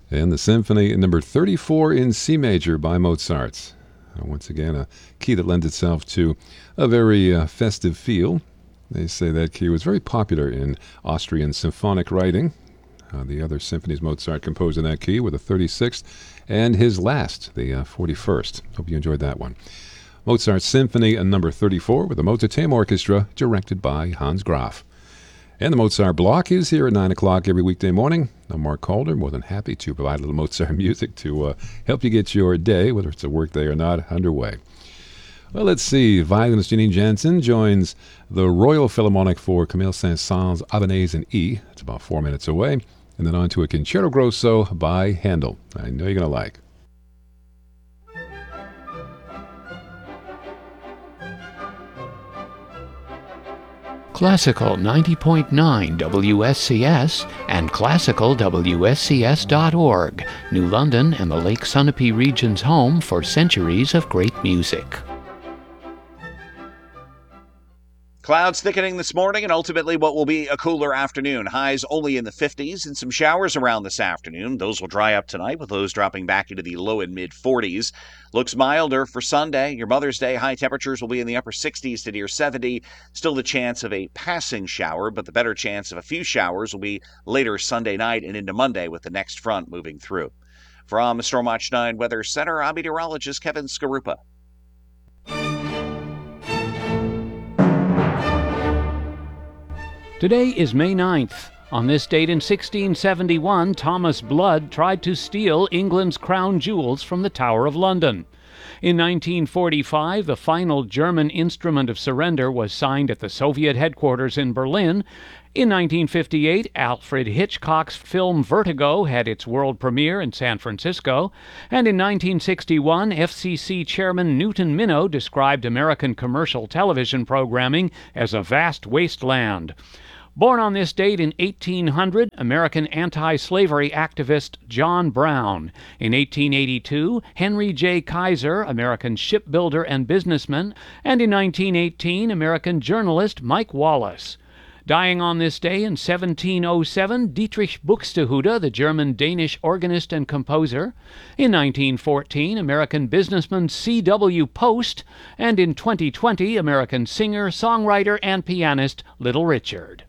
And the Symphony number 34 in C major by Mozart. Once again, a key that lends itself to a very festive feel. They say that key was very popular in Austrian symphonic writing. The other symphonies Mozart composed in that key were the 36th and his last, the 41st. Hope you enjoyed that one. Mozart's Symphony number 34 with the Mozarteum Orchestra, directed by Hans Graf. And the Mozart Block is here at 9 o'clock every weekday morning. I'm Mark Calder, more than happy to provide a little Mozart music to help you get your day, whether it's a work day or not, underway. Well, let's see. Violinist Janine Jansen joins the Royal Philharmonic for Camille Saint-Saëns' Ave in E. It's about 4 minutes away. And then on to a Concerto Grosso by Handel. I know you're going to like. Classical 90.9 WSCS and classicalwscs.org, New London and the Lake Sunapee region's home for centuries of great music. Clouds thickening this morning and ultimately what will be a cooler afternoon. Highs only in the 50s and some showers around this afternoon. Those will dry up tonight with lows dropping back into the low and mid 40s. Looks milder for Sunday. Your Mother's Day high temperatures will be in the upper 60s to near 70. Still the chance of a passing shower, but the better chance of a few showers will be later Sunday night and into Monday with the next front moving through. From Storm Watch 9 Weather Center, I'm meteorologist Kevin Skarupa. Today is May 9th. On this date in 1671, Thomas Blood tried to steal England's crown jewels from the Tower of London. In 1945, the final German instrument of surrender was signed at the Soviet headquarters in Berlin. In 1958, Alfred Hitchcock's film Vertigo had its world premiere in San Francisco. And in 1961, FCC Chairman Newton Minow described American commercial television programming as a vast wasteland. Born on this date in 1800, American anti-slavery activist John Brown. In 1882, Henry J. Kaiser, American shipbuilder and businessman. And in 1918, American journalist Mike Wallace. Dying on this day in 1707, Dietrich Buxtehude, the German-Danish organist and composer. In 1914, American businessman C.W. Post. And in 2020, American singer, songwriter, and pianist Little Richard.